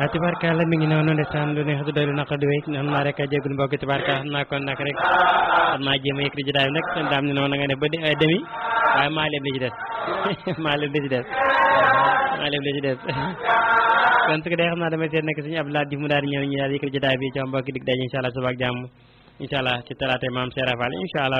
tubaarkalla mi ngi noonu ndeysaan lu neex du doy lu naqar du wéy noonu naa rek jéggul mbokk tubaarkalla xam naa kon nag rek xam naa jéem a yëkkati jotaay bi nag seen daam ne noonu nga def ba demi waaye maa léeb li ci des maa léeb li ci des maa léeb li ci des kon su ko dee xam naa damay seet nekk suñu Abdoulaye Diouf mu daal di ñëw ñu daal di yëkkati jotaay bi ci mbokk dig daje incha allah suba ak jàmm incha allah ci talaata maam Serap Fall incha allah